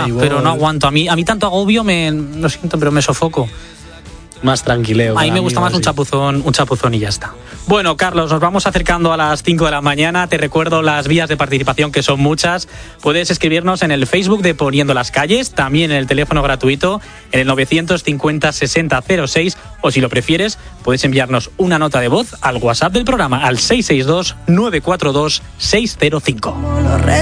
pero no aguanto. A mí tanto agobio lo siento, pero me sofoco. Más tranquileo. A mí me gusta más un chapuzón y ya está. Bueno, Carlos, nos vamos acercando a las 5 de la mañana. Te recuerdo las vías de participación, que son muchas. Puedes escribirnos en el Facebook de Poniendo las Calles, también en el teléfono gratuito, en el 950 60 06, o si lo prefieres, puedes enviarnos una nota de voz al WhatsApp del programa, al 662 942 605.